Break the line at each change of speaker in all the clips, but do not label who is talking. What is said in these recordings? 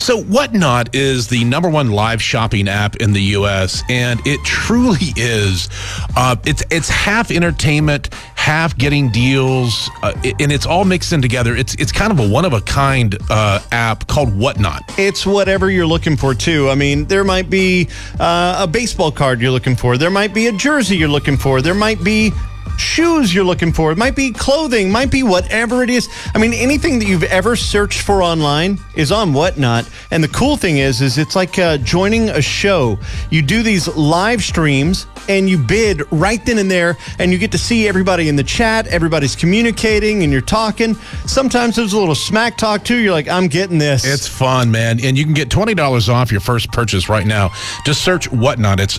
So Whatnot is the #1 live shopping app in the U.S., and it truly is. It's half entertainment, half getting deals, and it's all mixed in together. It's kind of a one-of-a-kind app called Whatnot.
It's whatever you're looking for, too. I mean, there might be a baseball card you're looking for. There might be a jersey you're looking for. There might be shoes you're looking for. It might be clothing, might be whatever it is. I mean, anything that you've ever searched for online is on Whatnot. And the cool thing is it's like joining a show. You do these live streams and you bid right then and there, and you get to see everybody in the chat. Everybody's communicating and you're talking. Sometimes there's a little smack talk too. You're like, I'm getting this.
It's fun, man. And you can get $20 off your first purchase right now. Just search Whatnot. It's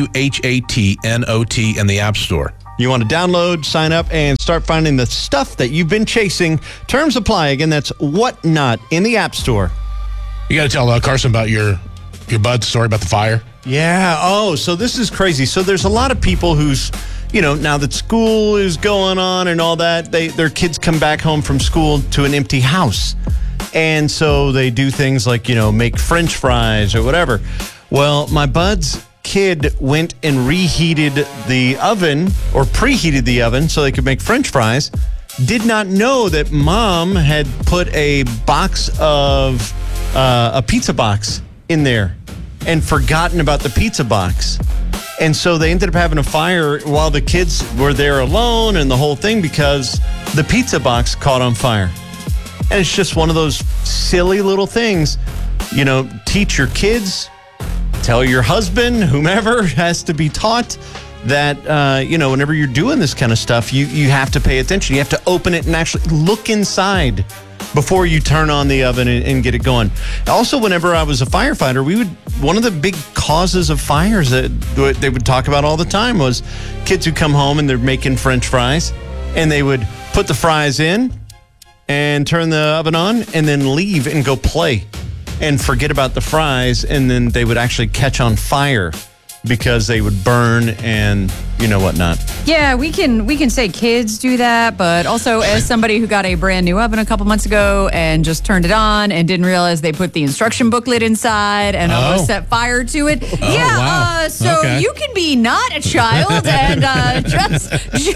WHATNOT in the App Store.
You want to download, sign up, and start finding the stuff that you've been chasing. Terms apply. Again, that's Whatnot in the App Store.
You got to tell Carson about your bud story about the fire.
Yeah. Oh, so this is crazy. So there's a lot of people who's, now that school is going on and all that, their kids come back home from school to an empty house. And so they do things like, make French fries or whatever. Well, my bud's kid went and reheated the oven or preheated the oven so they could make French fries. Did not know that mom had put a box of a pizza box in there and forgotten about the pizza box. And so they ended up having a fire while the kids were there alone and the whole thing because the pizza box caught on fire. And it's just one of those silly little things. Teach your kids. Tell your husband, whomever has to be taught that, whenever you're doing this kind of stuff, you have to pay attention. You have to open it and actually look inside before you turn on the oven and get it going. Also, whenever I was a firefighter, one of the big causes of fires that they would talk about all the time was kids who come home and they're making French fries, and they would put the fries in and turn the oven on and then leave and go play and forget about the fries, and then they would actually catch on fire because they would burn and whatnot.
Yeah, we can say kids do that, but also as somebody who got a brand new oven a couple months ago and just turned it on and didn't realize they put the instruction booklet inside and almost set fire to it.
Wow.
So you can be not a child and just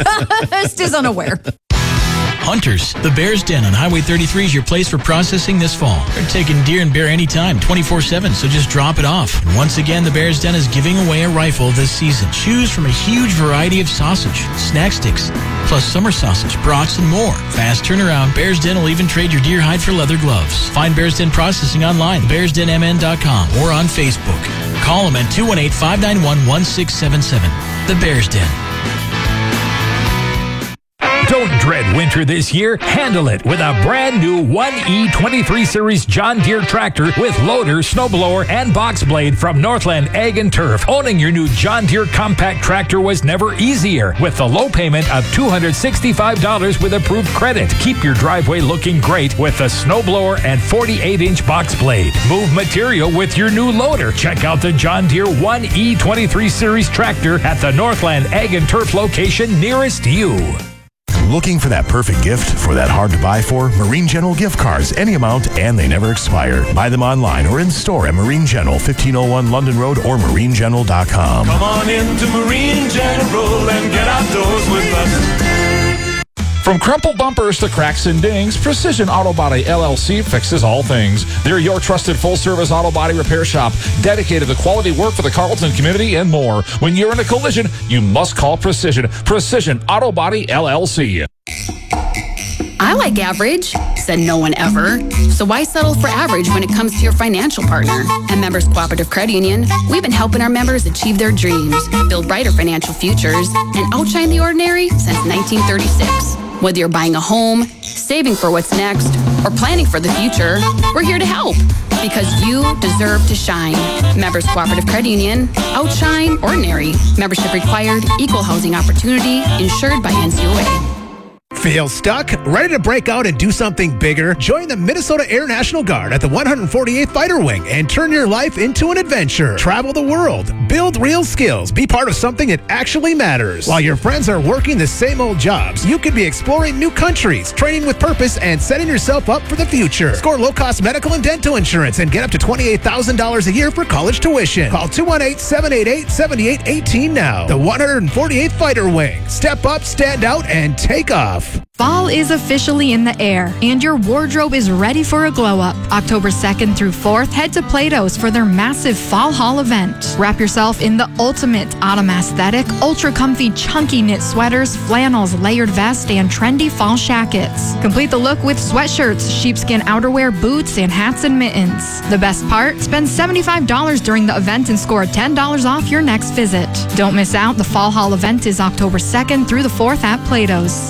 as unaware.
Hunters, the Bears Den on Highway 33 is your place for processing this fall. They're taking deer and bear anytime, 24/7, so just drop it off. And once again, the Bears Den is giving away a rifle this season. Choose from a huge variety of sausage, snack sticks, plus summer sausage, brats, and more. Fast turnaround, Bears Den will even trade your deer hide for leather gloves. Find Bears Den Processing online, bearsdenmn.com, or on Facebook. Call them at 218-591-1677. The Bears Den.
Don't dread winter this year. Handle it with a brand new 1E23 Series John Deere tractor with loader, snowblower, and box blade from Northland Ag and Turf. Owning your new John Deere compact tractor was never easier with the low payment of $265 with approved credit. Keep your driveway looking great with the snowblower and 48-inch box blade. Move material with your new loader. Check out the John Deere 1E23 Series tractor at the Northland Ag and Turf location nearest you.
Looking for that perfect gift for that hard to buy for? Marine General gift cards, any amount, and they never expire. Buy them online or in store at Marine General, 1501 London Road or marinegeneral.com.
Come on into Marine General and get outdoors with us.
From crumpled bumpers to cracks and dings, Precision Auto Body LLC fixes all things. They're your trusted full-service auto body repair shop, dedicated to quality work for the Carlton community and more. When you're in a collision, you must call Precision. Precision Auto Body LLC.
I like average, said no one ever. So why settle for average when it comes to your financial partner? At Members Cooperative Credit Union, we've been helping our members achieve their dreams, build brighter financial futures, and outshine the ordinary since 1936. Whether you're buying a home, saving for what's next, or planning for the future, we're here to help because you deserve to shine. Members Cooperative Credit Union, outshine ordinary. Membership required, equal housing opportunity, insured by NCUA.
Feel stuck? Ready to break out and do something bigger? Join the Minnesota Air National Guard at the 148th Fighter Wing and turn your life into an adventure. Travel the world, build real skills, be part of something that actually matters. While your friends are working the same old jobs, you could be exploring new countries, training with purpose, and setting yourself up for the future. Score low-cost medical and dental insurance and get up to $28,000 a year for college tuition. Call 218-788-7818 now. The 148th Fighter Wing. Step up, stand out, and take off.
Fall is officially in the air, and your wardrobe is ready for a glow-up. October 2nd through 4th, head to Plato's for their massive Fall Haul event. Wrap yourself in the ultimate autumn aesthetic, ultra-comfy chunky knit sweaters, flannels, layered vests, and trendy fall shackets. Complete the look with sweatshirts, sheepskin outerwear, boots, and hats and mittens. The best part? Spend $75 during the event and score $10 off your next visit. Don't miss out. The Fall Haul event is October 2nd through the 4th at Plato's.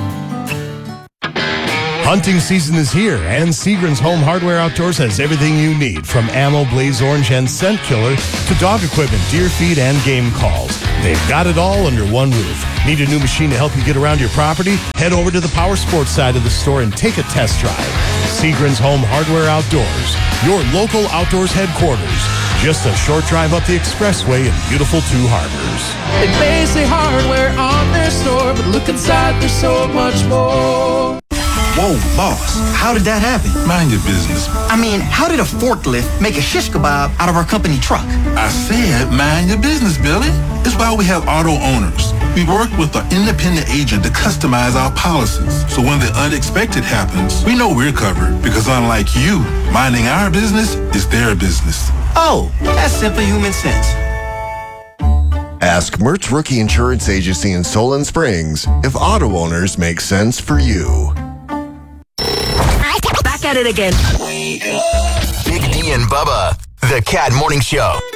Hunting season is here, and Seagram's Home Hardware Outdoors has everything you need, from ammo, blaze orange, and scent killer to dog equipment, deer feed, and game calls. They've got it all under one roof. Need a new machine to help you get around your property? Head over to the Power Sports side of the store and take a test drive. Seagram's Home Hardware Outdoors, your local outdoors headquarters. Just a short drive up the expressway in beautiful Two Harbors.
It may say hardware on their store, but look inside, there's so much more.
Whoa, boss, how did that happen?
Mind your business.
I mean, how did a forklift make a shish kebab out of our company truck?
I said mind your business, Billy. It's why we have auto owners. We work with an independent agent to customize our policies. So when the unexpected happens, we know we're covered, because unlike you, minding our business is their business.
Oh, that's simple human sense.
Ask Mertz Rookie Insurance Agency in Solon Springs if auto owners make sense for you.
Back at it again.
Big D and Bubba, the Cat Morning Show.